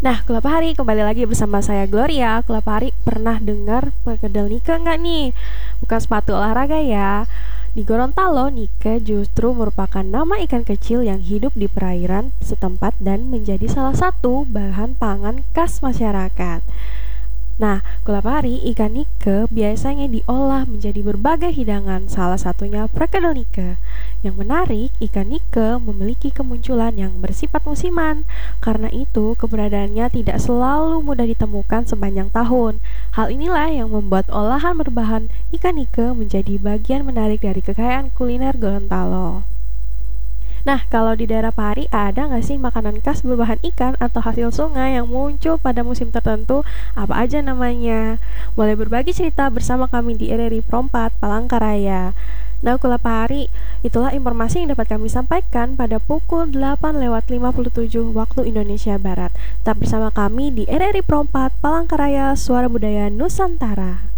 Nah, Kulapari kembali lagi bersama saya Gloria. Kulapari pernah dengar perkedel Nike nggak nih? Bukan sepatu olahraga ya. Di Gorontalo, Nike justru merupakan nama ikan kecil yang hidup di perairan setempat dan menjadi salah satu bahan pangan khas masyarakat. Nah, Kulapari ikan Nike biasanya diolah menjadi berbagai hidangan, salah satunya perkedel Nike. Yang menarik, ikan Nike memiliki kemunculan yang bersifat musiman. Karena itu, keberadaannya tidak selalu mudah ditemukan sepanjang tahun. Hal inilah yang membuat olahan berbahan ikan Nike menjadi bagian menarik dari kekayaan kuliner Gorontalo. Nah, kalau di daerah Pari ada nggak sih makanan khas berbahan ikan atau hasil sungai yang muncul pada musim tertentu? Apa aja namanya? Boleh berbagi cerita bersama kami di RRI Prompat, Palangkaraya. Nah, Kula Pari, itulah informasi yang dapat kami sampaikan pada pukul 8:57 waktu Indonesia Barat. Tetap bersama kami di RRI Prompat, Palangkaraya, Suara Budaya Nusantara.